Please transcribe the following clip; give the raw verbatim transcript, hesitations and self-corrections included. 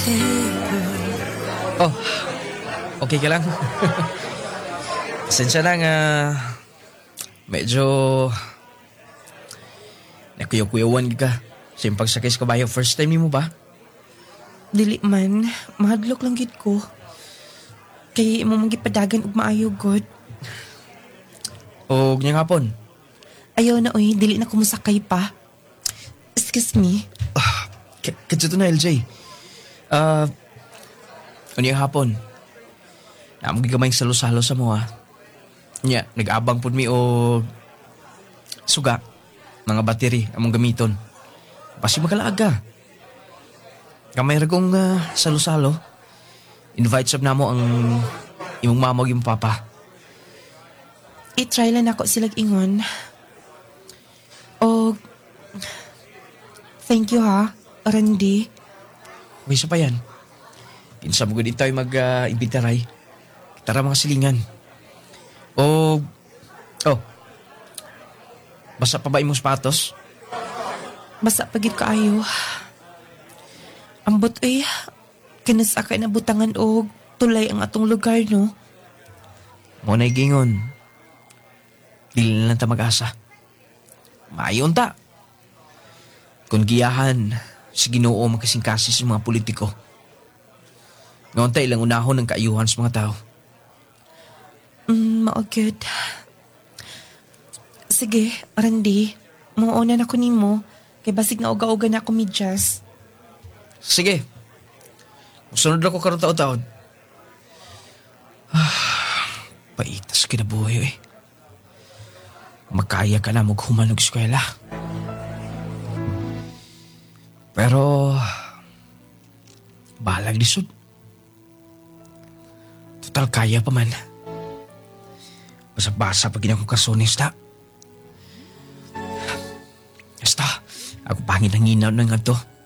Oh, okay ka lang? Pasensya na nga. Medyo nakuyaw-kuyawan ka. Sa yung pagsakay sa kabayo, first time ni mo ba? Dili man, mahadlok lang gid ko. Kay imo magipadagan og maayo god. O nga hapon? Ayaw na oy, dili na ko musakay pa. Excuse me. Ah, kadto na L J. Ah, uh, ano hapon? Naamog gamay salo-salo sa mo ha. Nya, nag-abang pud mi og suga, mga battery among gamiton. Pasi makalaaga. Kamay ragong uh, salo-salo. Invite sab namo ang imong mama ug imong papa. I-try lang ako silag ingon. O, thank you ha, Randy. Uy, sa pa yan. Pinsa mo gud tayo mag-ibitaray. Tara mga silingan. O, oh, basa pa ba imong sapatos? Basa pagid kaayo. Ambot ay, kinasa ka na butangan og tulay ang atong lugar, no? Mo na'y gingon. Dili na lang ta mag-asa. Maayon ta. Kung giyahan, si Ginoo makasingkasi sa mga politiko. Ngayon tayo ilang unahon ng kaayuhan sa mga tao. Mm, mao good. Sige, Randy. Muuna na ko nimo. Kay basig na uga-uga na ako medyas. Sige. Sunod ako karon taon-taon. Ah, paitas kinabuhi eh. Makaya ka na maghuman og eskwela. Pero, balag lisod. Total kaya pa man. Basa-basa pag ginakong kasunis ta. Basta, ako pangit ang inaw na nga to.